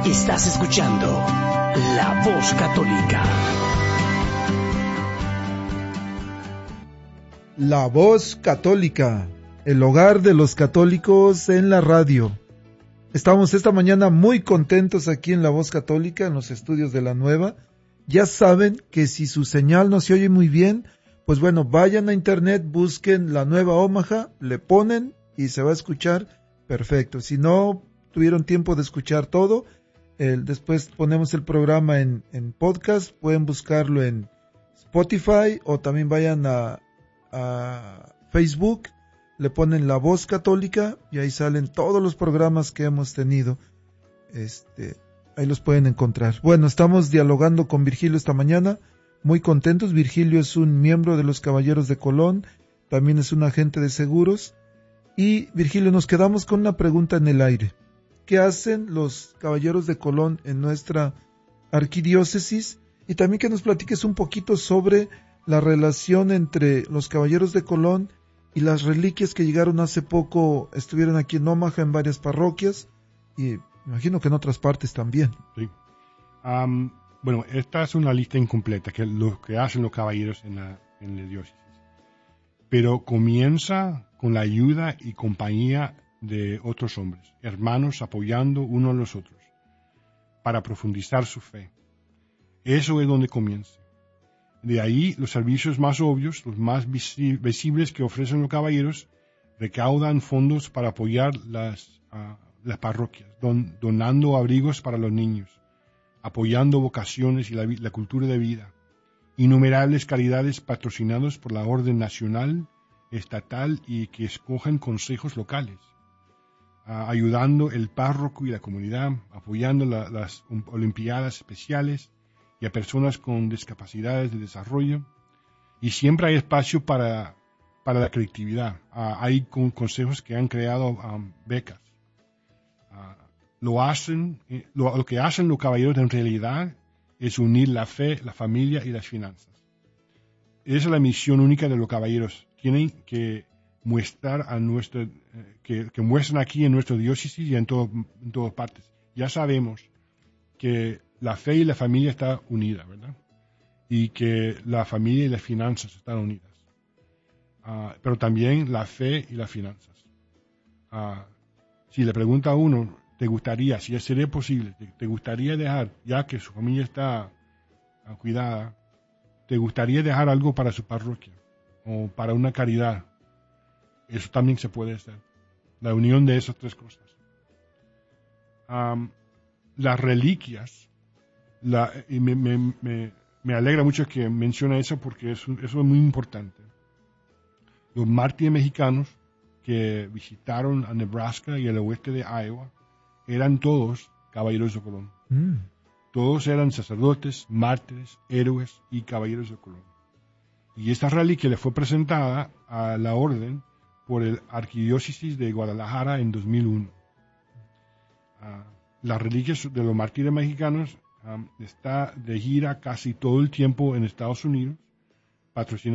Estás escuchando La Voz Católica. La Voz Católica, el hogar de los católicos en la radio. Estamos esta mañana muy contentos aquí en La Voz Católica, en los estudios de La Nueva. Ya saben que si su señal no se oye muy bien, pues bueno, vayan a internet, busquen La Nueva Omaha, le ponen y se va a escuchar perfecto. Si no tuvieron tiempo de escuchar todo, después ponemos el programa en podcast, pueden buscarlo en Spotify o también vayan a Facebook, le ponen La Voz Católica y ahí salen todos los programas que hemos tenido. Ahí los pueden encontrar. Bueno, estamos dialogando con Virgilio esta mañana, muy contentos. Virgilio es un miembro de los Caballeros de Colón, también es un agente de seguros. Y Virgilio, nos quedamos con una pregunta en el aire. ¿Qué hacen los Caballeros de Colón en nuestra arquidiócesis? Y también que nos platiques un poquito sobre la relación entre los Caballeros de Colón y las reliquias que llegaron hace poco, estuvieron aquí en Omaha en varias parroquias y me imagino que en otras partes también. Sí. Bueno, esta es una lista incompleta, que lo que hacen los caballeros en la diócesis. Pero comienza con la ayuda y compañía de otros hombres, hermanos apoyando unos a los otros, para profundizar su fe. Eso es donde comienza. De ahí, los servicios más obvios, los más visibles que ofrecen los caballeros, recaudan fondos para apoyar las parroquias, donando abrigos para los niños, apoyando vocaciones y la cultura de vida, innumerables caridades patrocinadas por la orden nacional, estatal y que escogen consejos locales, ayudando el párroco y la comunidad, apoyando las olimpiadas especiales y a personas con discapacidades de desarrollo, y siempre hay espacio para la creatividad. Hay consejos que han creado becas. Lo que hacen los caballeros en realidad es unir la fe, la familia y las finanzas. Esa es la misión única de los caballeros. Tienen que mostrar que muestran aquí en nuestra diócesis y en todas partes. Ya sabemos que la fe y la familia están unidas, ¿verdad? Y que la familia y las finanzas están unidas. Pero también la fe y las finanzas. Si le pregunta a uno, ¿te gustaría, si sería posible, te gustaría dejar, ya que su familia está cuidada, te gustaría dejar algo para su parroquia o para una caridad? Eso también se puede hacer. La unión de esas tres cosas. Las reliquias, y me alegra mucho que mencione eso porque eso es muy importante. Los mártires mexicanos que visitaron a Nebraska y el oeste de Iowa eran todos caballeros de Colón. Todos eran sacerdotes, mártires, héroes y caballeros de Colón. Y esta reliquia le fue presentada a la orden por el Arquidiócesis de Guadalajara en 2001. Las reliquias de los mártires mexicanos está de gira casi todo el tiempo en Estados Unidos, patrocinada